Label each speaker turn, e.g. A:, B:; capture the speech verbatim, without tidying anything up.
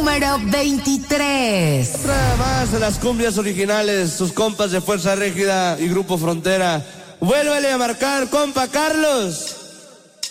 A: número veintitrés.
B: Otra más de las cumbias originales, sus compas de Fuerza Régida y Grupo Frontera. Vuélvele a marcar, compa Carlos.